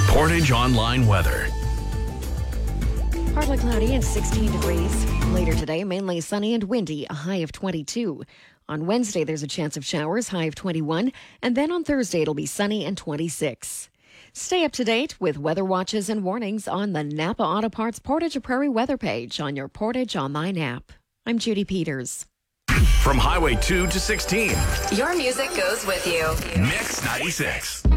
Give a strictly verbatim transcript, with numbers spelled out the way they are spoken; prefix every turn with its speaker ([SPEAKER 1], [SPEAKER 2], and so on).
[SPEAKER 1] Portage Online weather.
[SPEAKER 2] Partly cloudy and sixteen degrees. Later today, mainly sunny and windy, a high of twenty-two. On Wednesday, there's a chance of showers, high of twenty-one. And then on Thursday, it'll be sunny and twenty-six. Stay up to date with weather watches and warnings on the Napa Auto Parts Portage Prairie weather page on your Portage Online app. I'm Judy Peters.
[SPEAKER 1] From Highway two to sixteen.
[SPEAKER 3] Your music goes with you.
[SPEAKER 1] Mix ninety-six.